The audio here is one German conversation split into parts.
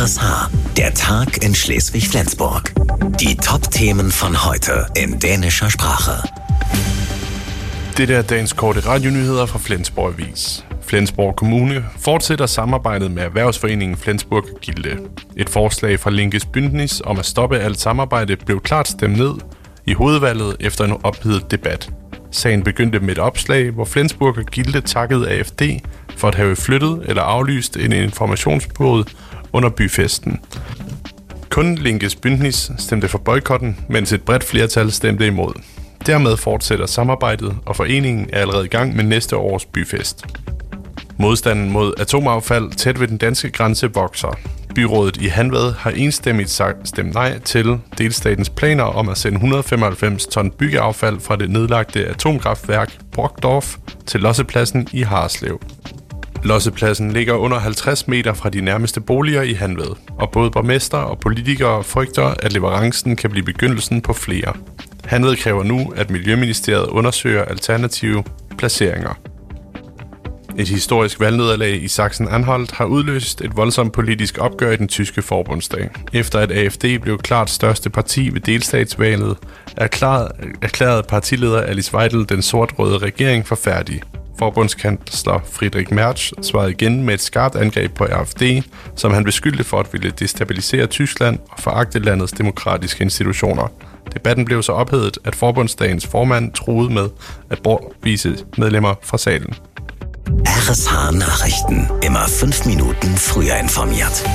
RSH, der Tag in Schleswig-Flensburg. Die Top-Themen von heute in dänischer Sprache. Det er dagens korte radionyheder fra Flensborg Avis. Flensborg Kommune fortsætter samarbejdet med Erhvervsforeningen Flensburg Gilde. Et forslag fra Linkes Bündnis om at stoppe alt samarbejde blev klart stemt ned i hovedvalget efter en ophedet debat. Sagen begyndte med et opslag, hvor Flensburg Gilde takkede AFD for at have flyttet eller aflyst en informationsbåd under byfesten. Kun Linkes Bündnis stemte for boykotten, mens et bredt flertal stemte imod. Dermed fortsætter samarbejdet, og foreningen er allerede i gang med næste års byfest. Modstanden mod atomaffald tæt ved den danske grænse vokser. Byrådet i Hanvad har enstemmigt stemt nej til delstatens planer om at sende 195 ton byggeaffald fra det nedlagte atomkraftværk Brokdorf til lossepladsen i Harslev. Lossepladsen ligger under 50 meter fra de nærmeste boliger i Hanvad, og både borgmester og politikere frygter, at leverancen kan blive begyndelsen på flere. Hanvad kræver nu, at Miljøministeriet undersøger alternative placeringer. Et historisk valgnederlag i Sachsen-Anhalt har udløst et voldsomt politisk opgør i den tyske forbundsdag. Efter at AFD blev klart største parti ved delstatsvalget, erklærede partileder Alice Weidel den sort-røde regering for færdig. Forbundskansler Friedrich Merz svarede igen med et skarpt angreb på AfD, som han beskyldte for at ville destabilisere Tyskland og foragte landets demokratiske institutioner. Debatten blev så ophedet, at forbundsdagens formand truede med at bortvise medlemmer fra salen. RSH Nachrichten. Immer 5 Minuten früher informiert.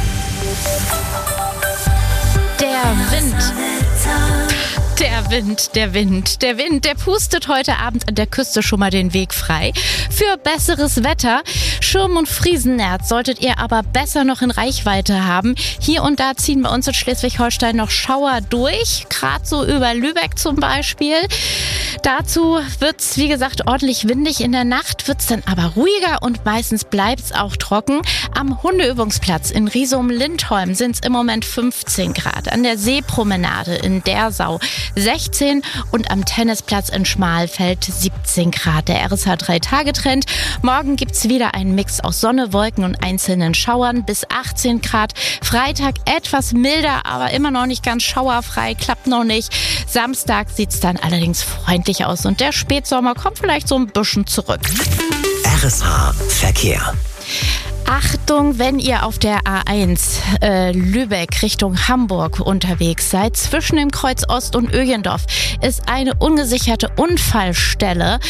Der Wind, der pustet heute Abend an der Küste schon mal den Weg frei. Für besseres Wetter, Schirm- und Friesennerz solltet ihr aber besser noch in Reichweite haben. Hier und da ziehen bei uns in Schleswig-Holstein noch Schauer durch, gerade so über Lübeck zum Beispiel. Dazu wird's, wie gesagt, ordentlich windig. In der Nacht wird's dann aber ruhiger und meistens bleibt's auch trocken. Am Hundeübungsplatz in Riesum-Lindholm sind's im Moment 15 Grad. An der Seepromenade in Dersau 16 und am Tennisplatz in Schmalfeld 17 Grad. Der RSH 3-Tage-Trend. Morgen gibt's wieder einen Mix aus Sonne, Wolken und einzelnen Schauern bis 18 Grad. Freitag etwas milder, aber immer noch nicht ganz schauerfrei, klappt noch nicht. Samstag sieht's dann allerdings freundlich aus und der Spätsommer kommt vielleicht so ein bisschen zurück. RSH Verkehr. Achtung, wenn ihr auf der A1 Lübeck Richtung Hamburg unterwegs seid, zwischen dem Kreuz Ost und Öjendorf ist eine ungesicherte Unfallstelle.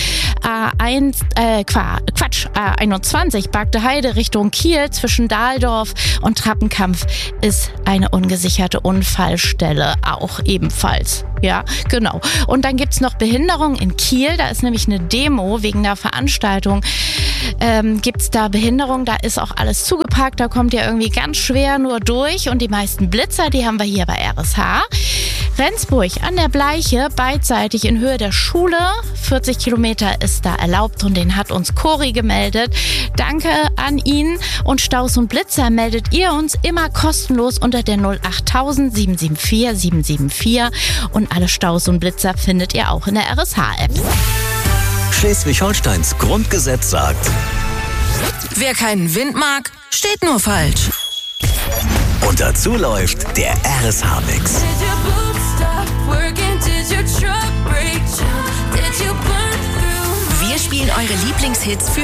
A21 Bagde-Heide Richtung Kiel zwischen Dahldorf und Trappenkampf ist eine ungesicherte Unfallstelle auch ebenfalls. Ja, genau. Und dann gibt's noch Behinderung in Kiel. Da ist nämlich eine Demo wegen der Veranstaltung. Gibt's da Behinderung? Da ist auch alles zugeparkt. Da kommt ihr irgendwie ganz schwer nur durch. Und die meisten Blitzer, die haben wir hier bei RSH. Rendsburg an der Bleiche, beidseitig in Höhe der Schule. 40 Kilometer ist da erlaubt und den hat uns Cori gemeldet. Danke an ihn. Und Staus und Blitzer meldet ihr uns immer kostenlos unter der 08000 774 774. Und alle Staus und Blitzer findet ihr auch in der RSH-App. Schleswig-Holsteins Grundgesetz sagt: Wer keinen Wind mag, steht nur falsch. Und dazu läuft der RSH-Mix. Wir spielen eure Lieblingshits für